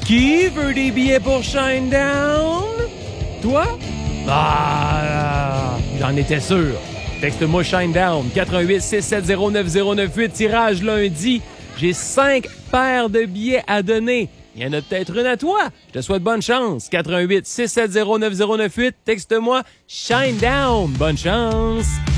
Qui veut des billets pour Shinedown? Toi? Ah, j'en étais sûr. Texte-moi Shinedown, 88 670 9098, tirage lundi. J'ai 5 paires de billets à donner. Il y en a peut-être une à toi. Je te souhaite bonne chance. 88 670 9098, texte-moi Shinedown. Bonne chance.